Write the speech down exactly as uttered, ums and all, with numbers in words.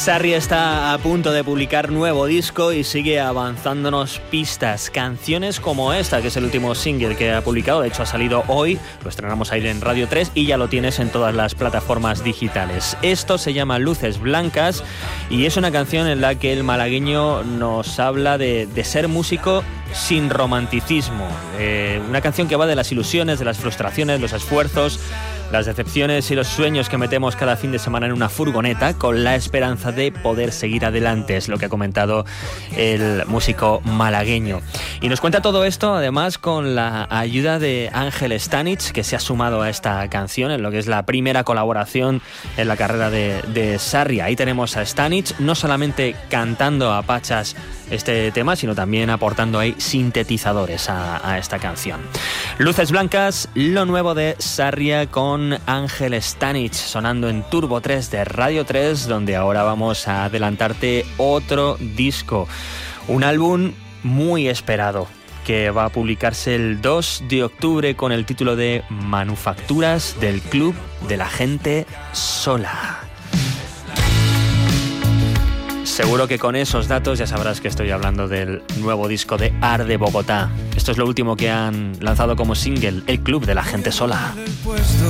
Sarria está a punto de publicar nuevo disco y sigue avanzándonos pistas, canciones como esta, que es el último single que ha publicado. De hecho, ha salido hoy, lo estrenamos ahí en Radio tres y ya lo tienes en todas las plataformas digitales. Esto se llama Luces Blancas y es una canción en la que el malagueño nos habla de, de ser músico sin romanticismo. Eh, una canción que va de las ilusiones, de las frustraciones, los esfuerzos, las decepciones y los sueños que metemos cada fin de semana en una furgoneta con la esperanza de poder seguir adelante, es lo que ha comentado el músico malagueño. Y nos cuenta todo esto además con la ayuda de Ángel Stanich, que se ha sumado a esta canción en lo que es la primera colaboración en la carrera de, de Sarria. Ahí tenemos a Stanich no solamente cantando a pachas este tema, sino también aportando ahí sintetizadores a, a esta canción. Luces Blancas, lo nuevo de Sarria con Ángel Stanich, sonando en Turbo tres de Radio tres, donde ahora vamos a adelantarte otro disco, un álbum muy esperado que va a publicarse el dos de octubre con el título de Manufacturas del Club de la Gente Sola. Seguro que con esos datos ya sabrás que estoy hablando del nuevo disco de Arde Bogotá. Esto es lo último que han lanzado como single, El Club de la Gente Sola.